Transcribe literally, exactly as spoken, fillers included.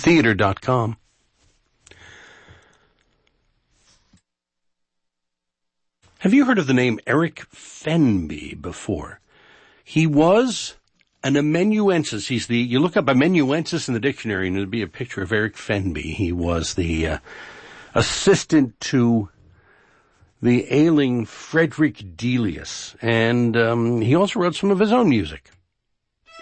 theater dot com. Have you heard of the name Eric Fenby before? He was an amanuensis. He's the, you look up amanuensis in the dictionary and it'll be a picture of Eric Fenby. He was the uh, assistant to the ailing Frederick Delius. And um, he also wrote some of his own music.